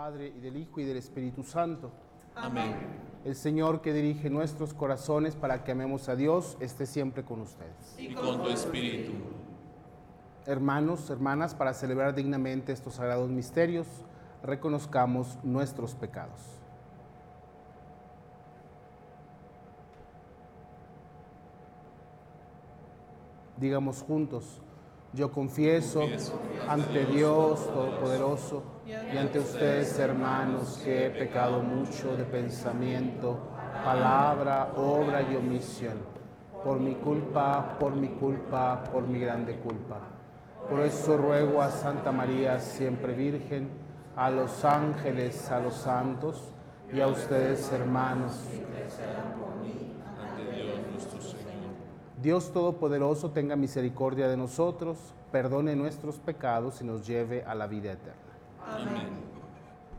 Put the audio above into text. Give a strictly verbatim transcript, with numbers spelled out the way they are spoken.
Padre, y del Hijo, y del Espíritu Santo. Amén. El Señor que dirige nuestros corazones para que amemos a Dios, esté siempre con ustedes. Y con tu espíritu. Hermanos, hermanas, para celebrar dignamente estos sagrados misterios, reconozcamos nuestros pecados. Digamos juntos: yo confieso ante Dios Todopoderoso y ante ustedes, hermanos, que he pecado mucho de pensamiento, palabra, obra y omisión, por mi culpa, por mi culpa, por mi grande culpa. Por eso ruego a Santa María, siempre Virgen, a los ángeles, a los santos y a ustedes, hermanos, Ante Dios nuestro Señor. Dios Todopoderoso tenga misericordia de nosotros, perdone nuestros pecados y nos lleve a la vida eterna. Amén.